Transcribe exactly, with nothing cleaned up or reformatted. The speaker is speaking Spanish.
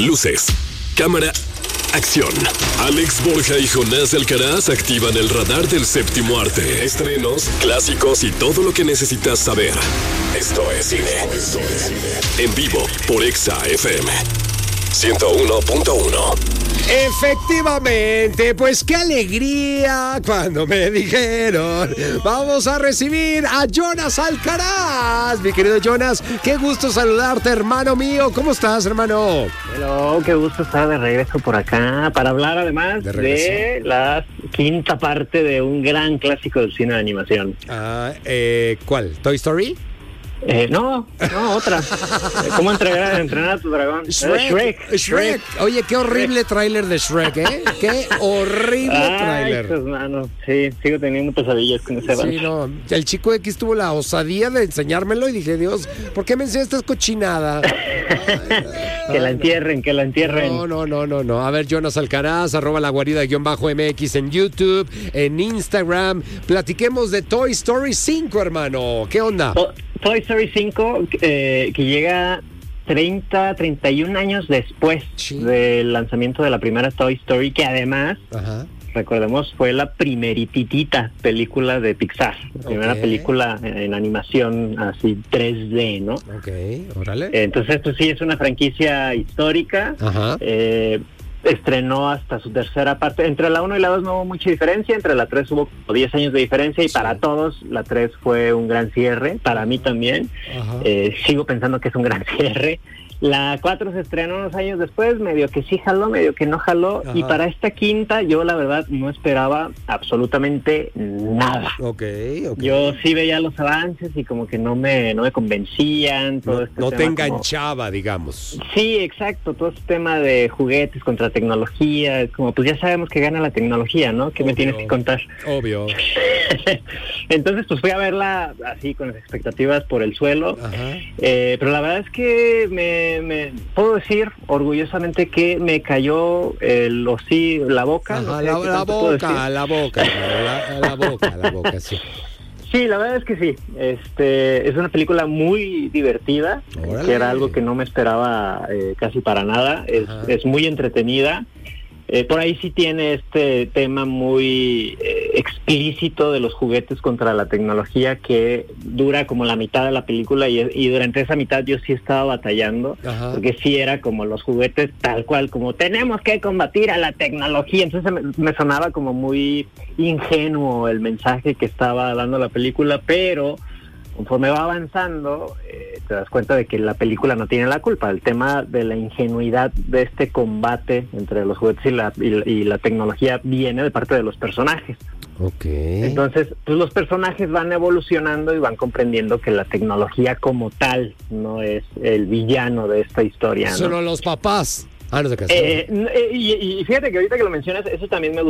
Luces, cámara, acción. Alex Borja y Jonás Alcaraz activan el radar del séptimo arte. Estrenos, clásicos y todo lo que necesitas saber. Esto es cine. Esto es cine. En vivo por Exa F M ciento uno punto uno. Efectivamente, pues qué alegría cuando me dijeron vamos a recibir a Jonas Alcaraz. Mi querido Jonas, qué gusto saludarte, hermano mío. ¿Cómo estás, hermano? Hello, qué gusto estar de regreso por acá para hablar además de, de la quinta parte de un gran clásico del cine de animación. Ah, eh, ¿cuál? ¿Toy Story? Eh, no, no, otra. ¿Cómo entregar, entrenar a tu dragón? Shrek, Shrek. Shrek. Oye, qué horrible Shrek. Tráiler de Shrek, ¿eh? Qué horrible Ay, tráiler. Pues, mano, sí, sigo teniendo pesadillas con ese avance. Sí, no. El chico X tuvo la osadía de enseñármelo y dije, Dios, ¿por qué me enseñaste esta cochinada? Que la entierren, que la entierren. No, no, no, no, no. A ver, Jonas Alcaraz, arroba la guarida guión bajo M X en YouTube, en Instagram. Platiquemos de Toy Story cinco, hermano. ¿Qué onda? Oh. Toy Story cinco, eh, que llega treinta, treinta y un años después sí. del lanzamiento de la primera Toy Story, que además, Ajá. recordemos, fue la primerititita película de Pixar, la primera okay. película en, en animación así tres D, ¿no? Ok, órale. Entonces esto sí es una franquicia histórica. Ajá. Eh, estrenó hasta su tercera parte. Entre la uno y la dos no hubo mucha diferencia, entre la tres hubo diez años de diferencia y sí. para todos la tres fue un gran cierre, para mí también. Eh, sigo pensando que es un gran cierre. La cuatro se estrenó unos años después, medio que sí jaló, medio que no jaló. Ajá. Y para esta quinta yo la verdad no esperaba absolutamente nada. Okay, okay. Yo sí veía los avances y como que no me, no me convencían. Todo no este no tema te enganchaba, como... digamos. Sí, exacto. Todo este tema de juguetes contra tecnología, como pues ya sabemos que gana la tecnología, ¿no? ¿Qué Obvio. me tienes que contar? Obvio. Entonces pues fui a verla así con las expectativas por el suelo. Eh, pero la verdad es que me Me, puedo decir orgullosamente que me cayó el osí, la boca. Ajá, no sé la, la, boca la boca, la, la boca, la boca, sí. Sí, la verdad es que sí. Este, es una película muy divertida, Órale. que era algo que no me esperaba eh, casi para nada. Es, es muy entretenida. Eh, por ahí sí tiene este tema muy eh, explícito de los juguetes contra la tecnología que dura como la mitad de la película y, y durante esa mitad yo sí estaba batallando Ajá. porque sí era como los juguetes tal cual, como tenemos que combatir a la tecnología. Entonces me, me sonaba como muy ingenuo el mensaje que estaba dando la película, pero conforme va avanzando, eh, te das cuenta de que la película no tiene la culpa. El tema de la ingenuidad de este combate entre los juguetes y la, y, y la tecnología viene de parte de los personajes. Okay. Entonces, pues los personajes van evolucionando y van comprendiendo que la tecnología como tal no es el villano de esta historia, ¿no? Solo los papás. Ah, no te casas. Eh, y, y fíjate que ahorita que lo mencionas, eso también me